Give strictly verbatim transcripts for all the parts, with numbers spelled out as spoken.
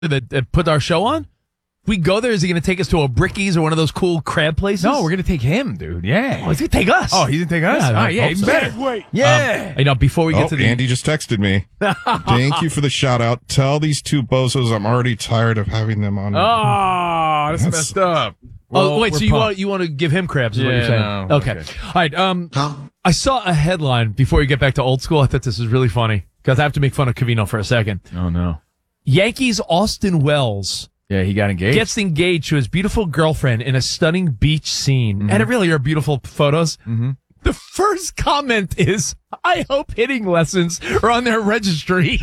that, that put our show on? We go there, is he going to take us to a Bricky's or one of those cool crab places? No, we're going to take him, dude. Yeah. Oh, he's going to take us. Oh, he's going to take us? Yeah, oh, I yeah, hope even so. better. Wait. Yeah. Um, you know, before we get Oh, to the... Andy just texted me. Thank you for the shout out. Tell these two bozos I'm already tired of having them on. Oh, that's, That's- messed up. Oh, Well, wait, we're so you pumped. want you want to give him crabs is what Yeah, you're saying? no, okay. okay. All right. Um, I saw a headline before you get back to old school. I thought this was really funny because I have to make fun of Covino for a second. Oh, no. Yankees Austin Wells Yeah, he got engaged. gets engaged to his beautiful girlfriend in a stunning beach scene. Mm-hmm. And it really are beautiful photos. Mm-hmm. The first comment is, I hope hitting lessons are on their registry.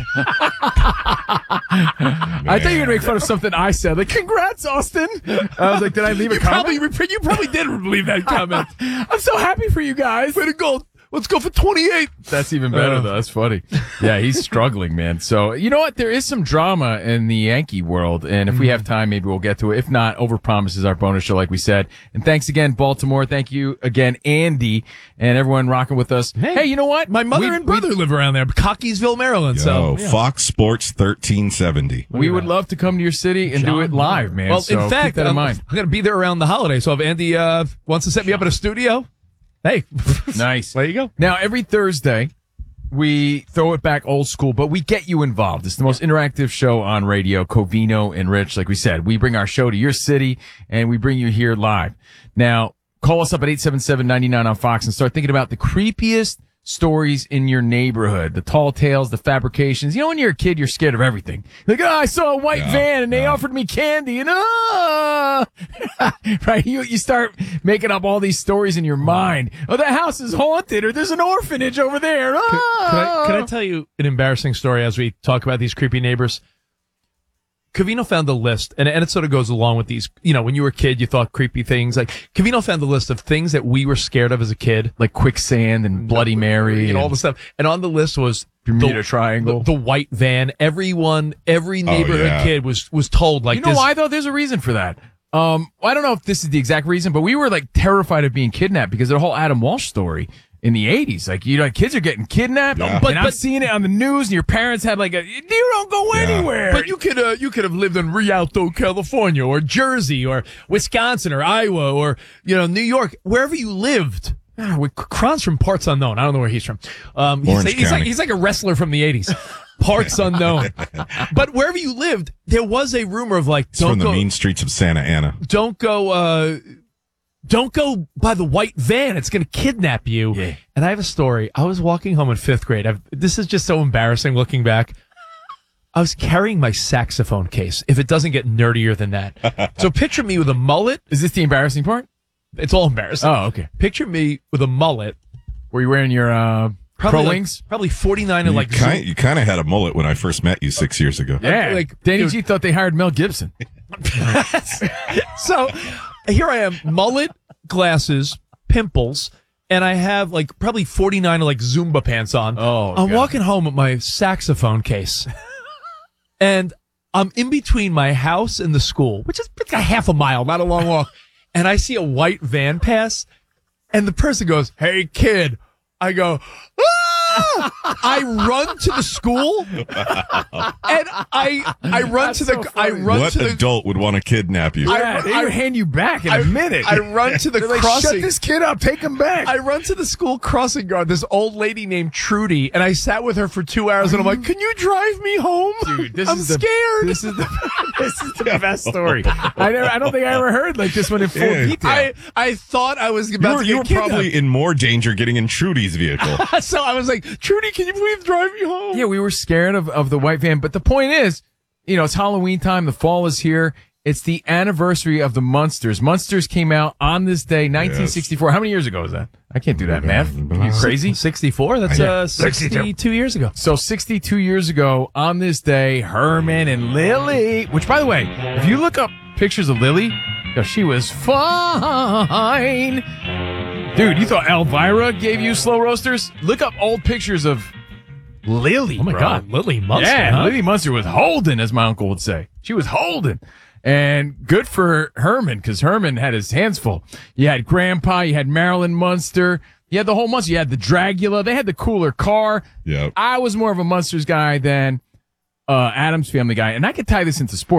I thought you were going to make fun of something I said. Like, congrats, Austin. I was like, did I leave a you comment? probably, you probably did leave that comment. I'm so happy for you guys. Way to go. Let's go for twenty-eight. That's even better, Uh. though. That's funny. Yeah, he's struggling, man. So, you know what? There is some drama in the Yankee world, and if we have time, maybe we'll get to it. If not, Overpromise is our bonus show, like we said. And thanks again, Baltimore. Thank you again, Andy, and everyone rocking with us. Hey, you know what? My mother We- and brother live around there, Cockeysville, Maryland. Yo, so yeah. Fox Sports thirteen seventy. We, we would love to come to your city and do it live, man. Well, so in fact, keep that in I'm, mind. I'm going to be there around the holiday. So if Andy uh, wants to set me up at a studio, hey, Nice. there you go. Now, every Thursday, we throw it back old school, but we get you involved. It's the most interactive show on radio, Covino and Rich. Like we said, we bring our show to your city and we bring you here live. Now, call us up at eight seven seven, nine nine on Fox and start thinking about the creepiest stories in your neighborhood, the tall tales, the fabrications. You know, when you're a kid, you're scared of everything. Like, oh, I saw a white Yeah, van and they yeah. offered me candy and ah, right? You, you start making up all these stories in your mind. Oh, that house is haunted or there's an orphanage over there. Ah. Can I, can I tell you an embarrassing story as we talk about these creepy neighbors? Covino found a list, and, and it sort of goes along with these, you know, when you were a kid, you thought creepy things. Like, Covino found a list of things that we were scared of as a kid. Like quicksand and Bloody Mary And all the stuff. And on the list was Bermuda the, Triangle. The, the white van. Everyone, every neighborhood yeah. kid was, was told, like, You know this. why though? There's a reason for that. Um, I don't know if this is the exact reason, but we were like terrified of being kidnapped because of the whole Adam Walsh story in the eighties. Like, you know, kids are getting kidnapped, Yeah. but, But- I'm but- seeing it on the news and your parents had like a, you don't go Yeah. anywhere. But you could, uh, you could have lived in Rialto, California, or Jersey, or Wisconsin, or Iowa, or, you know, New York, wherever you lived. Ah, we- Kron's from parts unknown. I don't know where he's from. Um, he's, Orange like, he's like, County. he's like a wrestler from the eighties. Parts unknown. But wherever you lived, there was a rumor of like, It's don't from the go, mean streets of Santa Ana. don't go, uh, don't go by the white van. It's going to kidnap you. Yeah. And I have a story. I was walking home in fifth grade. I've, this is just so embarrassing looking back. I was carrying my saxophone case, if it doesn't get nerdier than that. So picture me with a mullet. Is this the embarrassing part? It's all embarrassing. Oh, okay. Picture me with a mullet. Were you wearing your, uh, Probably pro like, wings? Probably forty-nine and You like kind, you kind of had a mullet when I first met you six years ago. Yeah. like, Danny dude- G thought they hired Mel Gibson. So here I am, mullet, glasses, pimples, and I have like probably forty-nine like Zumba pants on. Oh, I'm God. walking home with my saxophone case. And I'm in between my house and the school, which is like a half a mile, not a long walk. And I see a white van pass, and the person goes, "Hey, kid." I go, "Ah!" I run to the school, and I I run That's to the so I funny. run What to the adult would want to kidnap you? Yeah, they I- would hand you back in a I- minute. I run to the They're like, crossing. shut this kid up. Take him back. I run to the school crossing guard, this old lady named Trudy, and I sat with her for two hours, and I'm like, "Can you drive me home? Dude, this I'm is the, scared." This is the this is the best story. I never, I don't think I ever heard like this one in full Yeah. detail. I, I thought I was You about were, to you get were kidnapped. probably in more danger getting in Trudy's vehicle. So I was like, "Trudy, can you please drive me home?" yeah, we were scared of, of the white van, but the point is, you know, it's Halloween time. The fall is here. It's the anniversary of the Munsters. Munsters came out on this day, nineteen sixty-four. How many years ago was that? I can't do that math. Are you crazy? sixty-four? That's Yeah. uh, sixty-two years ago. So sixty-two years ago on this day, Herman and Lily, which by the way, if you look up pictures of Lily, yo, she was fine. Dude, you thought Elvira gave you slow roasters? Look up old pictures of Lily. Oh my bro. God, Lily Munster. Yeah, huh? Lily Munster was holding, as my uncle would say. She was holding. And good for Herman, because Herman had his hands full. You had Grandpa, you had Marilyn Munster, you had the whole Munster, you had the Dragula, they had the cooler car. Yep. I was more of a Munsters guy than uh, Adam's Family Guy, and I could tie this into sports.